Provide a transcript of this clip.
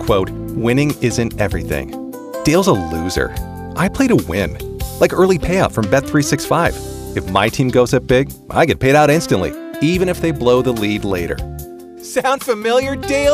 quote, "Winning isn't everything." Dale's a loser. I play to win. Like early payout from Bet365. If my team goes up big, I get paid out instantly, even if they blow the lead later. Sound familiar, Dale?